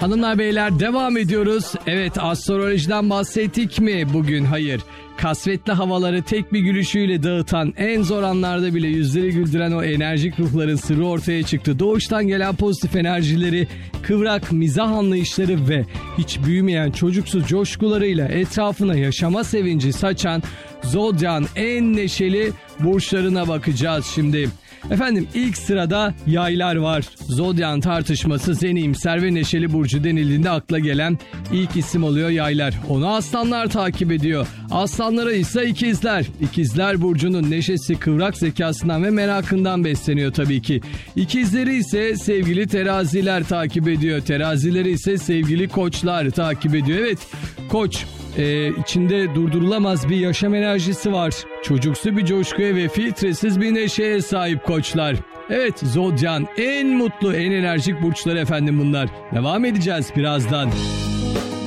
Hanımlar beyler devam ediyoruz. Evet, astrolojiden bahsettik mi bugün? Hayır. Kasvetli havaları tek bir gülüşüyle dağıtan, en zor anlarda bile yüzleri güldüren o enerjik ruhların sırrı ortaya çıktı. Doğuştan gelen pozitif enerjileri, kıvrak mizah anlayışları ve hiç büyümeyen çocuksu coşkularıyla etrafına yaşama sevinci saçan Zodyak'ın en neşeli burçlarına bakacağız şimdi. Efendim, ilk sırada yaylar var. Zodyak'ın tartışması en iyimser ve neşeli burcu denildiğinde akla gelen ilk isim oluyor yaylar. Onu aslanlar takip ediyor. Aslanlara ise ikizler. İkizler burcunun neşesi kıvrak zekasından ve merakından besleniyor tabii ki. İkizleri ise sevgili teraziler takip ediyor. Terazileri ise sevgili koçlar takip ediyor. Evet, koç. İçinde durdurulamaz bir yaşam enerjisi var. Çocuksu bir coşkuya ve filtresiz bir neşeye sahip koçlar. Evet, Zodyak'ın en mutlu, en enerjik burçları efendim bunlar. Devam edeceğiz birazdan.